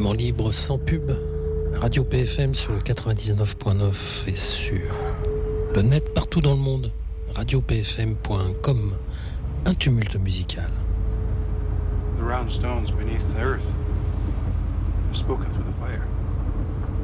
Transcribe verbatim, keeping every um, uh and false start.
Complètement libre, sans pub. Radio P F M sur le quatre-vingt-dix-neuf point neuf et sur le net partout dans le monde. radio p f m point com. Un tumulte musical. The round stones beneath the earth have spoken through the fire.